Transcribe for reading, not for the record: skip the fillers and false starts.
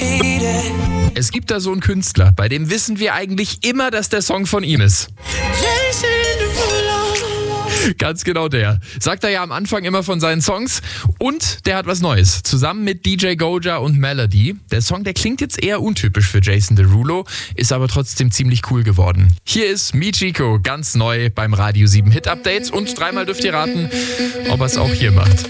Es gibt da so einen Künstler, bei dem wissen wir eigentlich immer, dass der Song von ihm ist. Ganz genau der. Sagt er ja am Anfang immer von seinen Songs. Und der hat was Neues. Zusammen mit DJ Goja und Melody. Der Song, der klingt jetzt eher untypisch für Jason Derulo, ist aber trotzdem ziemlich cool geworden. Hier ist Michiko ganz neu beim Radio 7 Hit Update. Und dreimal dürft ihr raten, ob er es auch hier macht.